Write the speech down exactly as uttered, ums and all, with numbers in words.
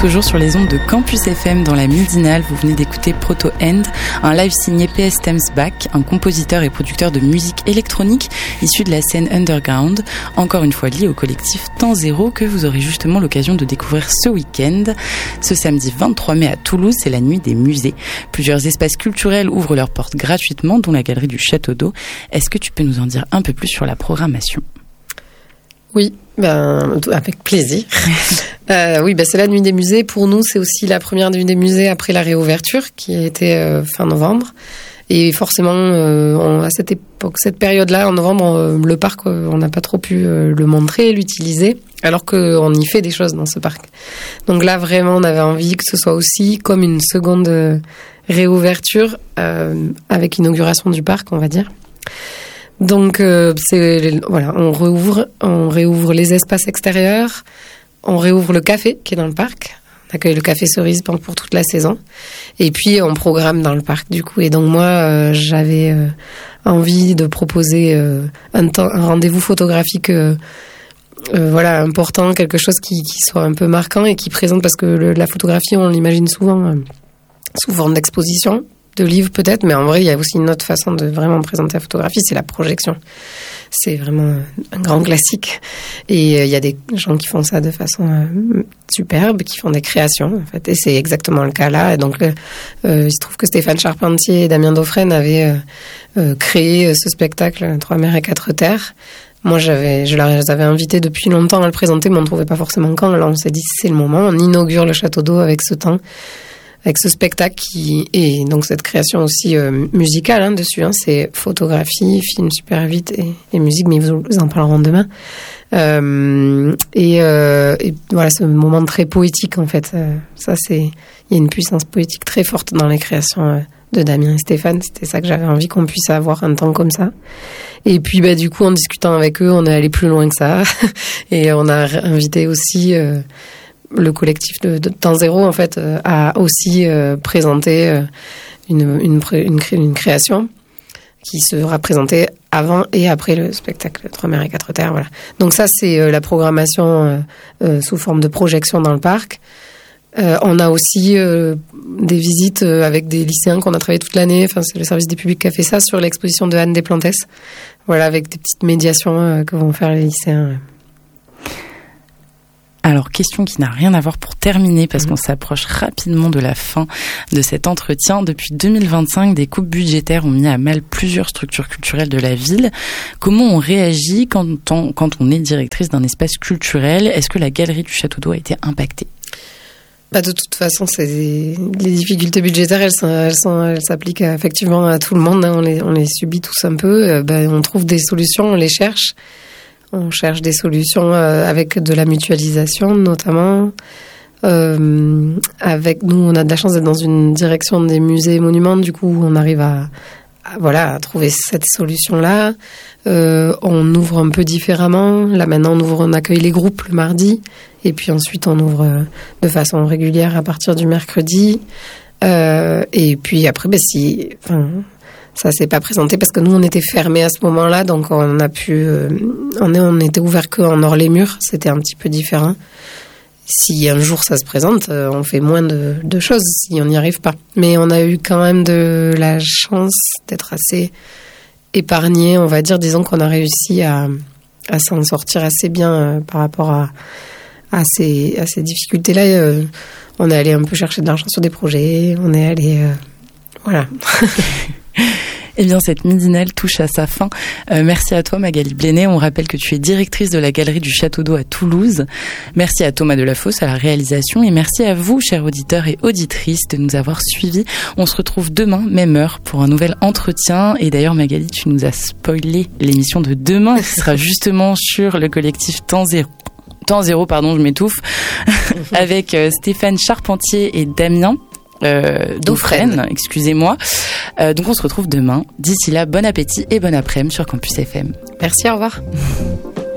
toujours sur les ondes de Campus F M dans la Midinale. Vous venez d'écouter Proto End, un live signé P S Temsbach, un compositeur et producteur de musique électronique issu de la scène underground, encore une fois lié au collectif Temps Zéro que vous aurez justement l'occasion de découvrir ce week-end. Ce samedi vingt-trois mai à Toulouse, c'est la nuit des musées. Plusieurs espaces culturels ouvrent leurs portes gratuitement, dont la galerie du Château d'Eau. Est-ce que tu peux nous en dire un peu plus sur la programmation ? Oui, ben, avec plaisir. euh, oui, ben, c'est la nuit des musées. Pour nous, c'est aussi la première nuit des musées après la réouverture qui a été euh, fin novembre. Et forcément, euh, on, à cette époque, cette période-là, en novembre, on, le parc, on n'a pas trop pu euh, le montrer, l'utiliser, alors qu'on y fait des choses dans ce parc. Donc là, vraiment, on avait envie que ce soit aussi comme une seconde euh, réouverture euh, avec inauguration du parc, on va dire. Donc, euh, c'est, voilà, on réouvre, on réouvre les espaces extérieurs, on réouvre le café qui est dans le parc, on accueille le café Cerise pour, pour toute la saison, et puis on programme dans le parc du coup. Et donc moi, euh, j'avais euh, envie de proposer euh, un, temps, un rendez-vous photographique, euh, euh, voilà, important, quelque chose qui, qui soit un peu marquant et qui présente, parce que le, la photographie, on l'imagine souvent euh, sous forme d'exposition, de livres peut-être, mais en vrai, il y a aussi une autre façon de vraiment présenter la photographie, c'est la projection. C'est vraiment un grand classique. Et euh, il y a des gens qui font ça de façon euh, superbe, qui font des créations, en fait. Et c'est exactement le cas là. Et donc, euh, euh, il se trouve que Stéphane Charpentier et Damien Dauphren avaient euh, euh, créé ce spectacle, Trois mers et quatre terres. Moi, j'avais, je les avais invités depuis longtemps à le présenter, mais on ne trouvait pas forcément quand. Là, on s'est dit, c'est le moment. On inaugure le Château d'Eau avec ce temps, avec ce spectacle qui et donc cette création aussi euh, musicale hein, dessus. Hein, c'est photographie, film super vite et, et musique, mais vous, vous en parlerons demain. Euh, et, euh, et voilà, ce moment très poétique en fait. Euh, ça, c'est il y a une puissance poétique très forte dans les créations euh, de Damien et Stéphane. C'était ça que j'avais envie qu'on puisse avoir un temps comme ça. Et puis bah du coup, en discutant avec eux, on est allé plus loin que ça et on a invité aussi. Euh, Le collectif de, de Temps Zéro, en fait, euh, a aussi euh, présenté euh, une, une, une, cré, une création qui sera présentée avant et après le spectacle Trois mers et quatre terres. Voilà. Donc ça, c'est euh, la programmation euh, euh, sous forme de projection dans le parc. Euh, on a aussi euh, des visites euh, avec des lycéens qu'on a travaillé toute l'année. Enfin, c'est le service des publics qui a fait ça sur l'exposition de Anne Desplantes. Voilà, avec des petites médiations euh, que vont faire les lycéens. Alors, question qui n'a rien à voir pour terminer, parce mmh. qu'on s'approche rapidement de la fin de cet entretien. Depuis deux mille vingt-cinq, des coupes budgétaires ont mis à mal plusieurs structures culturelles de la ville. Comment on réagit quand on, quand on est directrice d'un espace culturel ? Est-ce que la galerie du Château d'Eau a été impactée ? Bah de toute façon, c'est des... les difficultés budgétaires, elles, sont, elles, sont, elles s'appliquent effectivement à tout le monde. Hein. On, les, on les subit tous un peu. Bah, on trouve des solutions, on les cherche. On cherche des solutions euh, avec de la mutualisation, notamment. Euh, avec nous, on a de la chance d'être dans une direction des musées et monuments. Du coup, on arrive à, à voilà, à trouver cette solution-là. Euh, on ouvre un peu différemment. Là, maintenant, on ouvre, on accueille les groupes le mardi, et puis ensuite, on ouvre de façon régulière à partir du mercredi. Euh, et puis après, ben si. Enfin, ça s'est pas présenté parce que nous on était fermés à ce moment-là, donc on a pu, euh, on est, on était ouvert que en hors les murs, c'était un petit peu différent. Si un jour ça se présente, euh, on fait moins de, de choses si on n'y arrive pas. Mais on a eu quand même de la chance d'être assez épargnés, on va dire, disons qu'on a réussi à, à s'en sortir assez bien euh, par rapport à, à ces, à ces difficultés-là. Euh, on est allé un peu chercher de l'argent sur des projets, on est allé, euh, voilà. Eh bien, cette midinale touche à sa fin. Euh, merci à toi, Magali Blénet. On rappelle que tu es directrice de la galerie du Château d'Eau à Toulouse. Merci à Thomas Delafosse à la réalisation et merci à vous, chers auditeurs et auditrices, de nous avoir suivis. On se retrouve demain, même heure, pour un nouvel entretien. Et d'ailleurs, Magali, tu nous as spoilé l'émission de demain qui sera justement sur le collectif Temps Zéro. Temps Zéro, pardon, je m'étouffe, avec euh, Stéphane Charpentier et Damien Euh, Dauphren, excusez-moi. Euh, donc on se retrouve demain. D'ici là, bon appétit et bon après-midi sur Campus F M. Merci, au revoir.